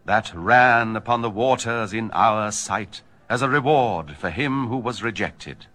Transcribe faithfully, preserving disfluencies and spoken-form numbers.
that ran upon the waters in our sight as a reward for him who was rejected.